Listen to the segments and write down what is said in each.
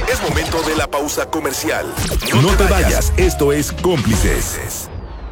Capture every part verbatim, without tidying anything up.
Es momento de la pausa comercial. No, no te vayas. vayas, esto es Cómplices.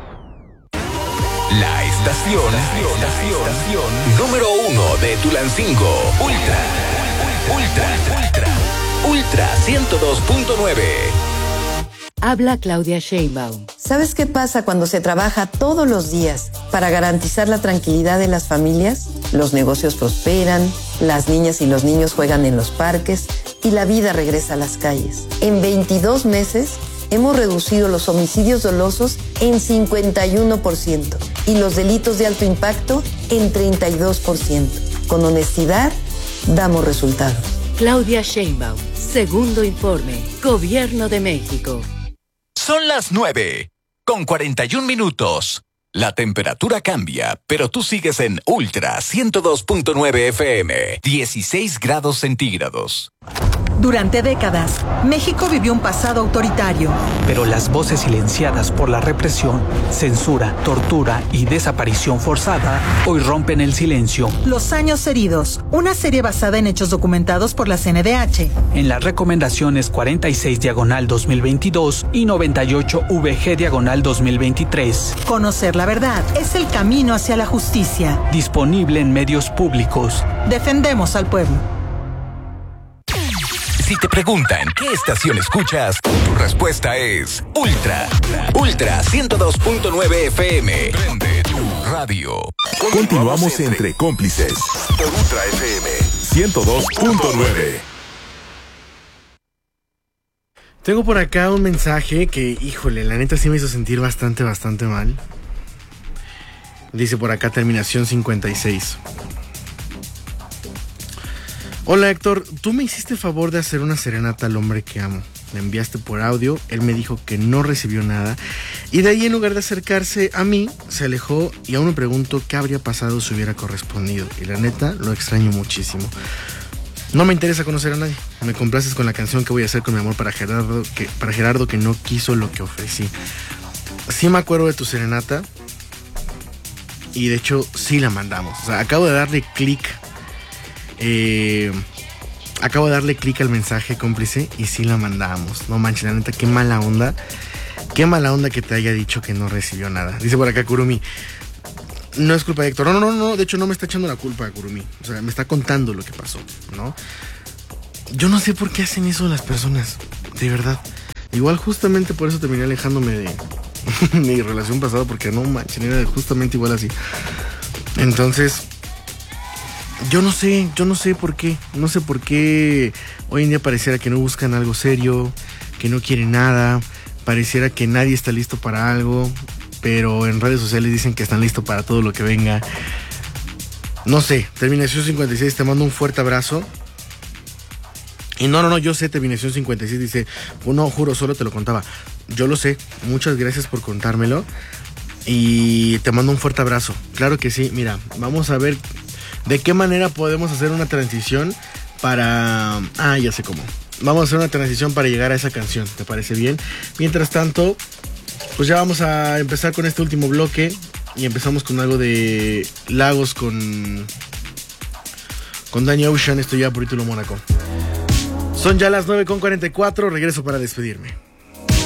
La estación, la estación, estación número uno de Tulancingo. Ultra, Ultra, Ultra, Ultra ciento dos punto nueve. Habla Claudia Sheinbaum. ¿Sabes qué pasa cuando se trabaja todos los días para garantizar la tranquilidad de las familias? Los negocios prosperan, las niñas y los niños juegan en los parques y la vida regresa a las calles. En veintidós meses hemos reducido los homicidios dolosos en cincuenta y uno por ciento y los delitos de alto impacto en treinta y dos por ciento. Con honestidad, damos resultados. Claudia Sheinbaum, segundo informe, Gobierno de México. Son las nueve, con cuarenta y un minutos. La temperatura cambia, pero tú sigues en Ultra ciento dos punto nueve F M, dieciséis grados centígrados. Durante décadas, México vivió un pasado autoritario. Pero las voces silenciadas por la represión, censura, tortura y desaparición forzada hoy rompen el silencio. Los años heridos, una serie basada en hechos documentados por la C N D H. En las recomendaciones cuarenta y seis diagonal dos mil veintidós y noventa y ocho V G diagonal dos mil veintitrés. Conocer la verdad es el camino hacia la justicia. Disponible en medios públicos. Defendemos al pueblo. Si te preguntan qué estación escuchas, tu respuesta es Ultra. Ultra ciento dos punto nueve F M. Prende tu radio. Continuamos entre Cómplices por Ultra F M ciento dos punto nueve. Tengo por acá un mensaje que, híjole, la neta sí me hizo sentir bastante, bastante mal. Dice por acá terminación cincuenta y seis. Hola Héctor, tú me hiciste favor de hacer una serenata al hombre que amo. Le enviaste por audio, él me dijo que no recibió nada y de ahí en lugar de acercarse a mí, se alejó y aún me pregunto qué habría pasado si hubiera correspondido. Y la neta, lo extraño muchísimo. No me interesa conocer a nadie. Me complaces con la canción que voy a hacer con mi amor para Gerardo, que, para Gerardo que no quiso lo que ofrecí. Sí me acuerdo de tu serenata y de hecho sí la mandamos. O sea, acabo de darle clic. Eh, acabo de darle clic al mensaje cómplice y sí la mandamos. No manches, la neta, qué mala onda. Qué mala onda que te haya dicho que no recibió nada. Dice por acá Kurumi, no es culpa de Héctor. No, no, no, no, de hecho no me está echando la culpa a Kurumi. O sea, me está contando lo que pasó, ¿no? Yo no sé por qué hacen eso las personas, de verdad. Igual justamente por eso terminé alejándome de mi relación pasada, porque no manches, era justamente igual así. Entonces, yo no sé, yo no sé por qué, no sé por qué hoy en día pareciera que no buscan algo serio, que no quieren nada, pareciera que nadie está listo para algo, pero en redes sociales dicen que están listos para todo lo que venga. No sé, terminación cincuenta y seis, te mando un fuerte abrazo. Y no, no, no, yo sé, terminación cincuenta y seis dice, no, juro, solo te lo contaba. Yo lo sé, muchas gracias por contármelo y te mando un fuerte abrazo. Claro que sí, mira, vamos a ver de qué manera podemos hacer una transición para... Ah, ya sé cómo. Vamos a hacer una transición para llegar a esa canción, ¿te parece bien? Mientras tanto, pues ya vamos a empezar con este último bloque y empezamos con algo de Lagos con... con Danny Ocean, esto ya por título Mónaco. Son ya las nueve con cuarenta y cuatro, regreso para despedirme.